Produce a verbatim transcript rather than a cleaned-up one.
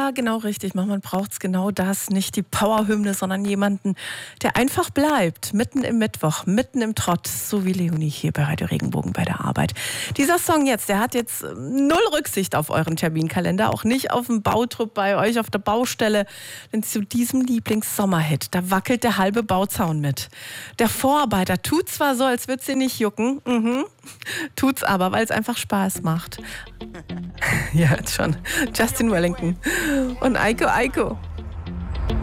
Ja, genau richtig. Manchmal braucht es genau das. Nicht die Powerhymne, sondern jemanden, der einfach bleibt. Mitten im Mittwoch, mitten im Trott. So wie Leonie hier bei Radio Regenbogen bei der Arbeit. Dieser Song jetzt, der hat jetzt null Rücksicht auf euren Terminkalender. Auch nicht auf den Bautrupp bei euch auf der Baustelle. Denn zu diesem Lieblings-Sommerhit, da wackelt der halbe Bauzaun mit. Der Vorarbeiter tut zwar so, als würde sie nicht jucken. Mhm. Tut's aber, weil es einfach Spaß macht. Ja, jetzt schon. Justin Wellington und Eiko Eiko.